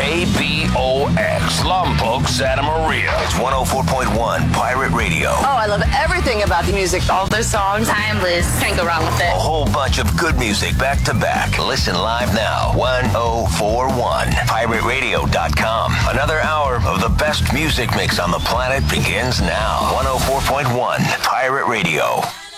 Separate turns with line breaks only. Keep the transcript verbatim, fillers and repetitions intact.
K B O X, Lompoc, Santa Maria. It's one oh four point one Pirate Radio.
Oh, I love everything about the music.
All their songs, timeless. Can't go wrong with it.
A whole bunch of good music back to back. Listen live now. one oh four one pirate radio dot com. Another hour of the best music mix on the planet begins now. one oh four point one Pirate Radio.